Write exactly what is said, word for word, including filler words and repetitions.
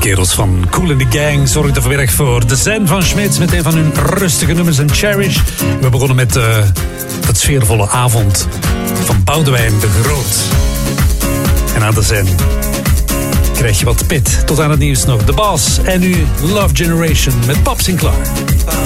kerels van Kool and the Gang zorgden vanmiddag voor de zen van Smits met een van hun rustige nummers en Cherish. We begonnen met uh, dat sfeervolle avond van Boudewijn de Groot. En aan de zen krijg je wat pit. Tot aan het nieuws nog. The Boss en nu Love Generation met Pop Sinclair.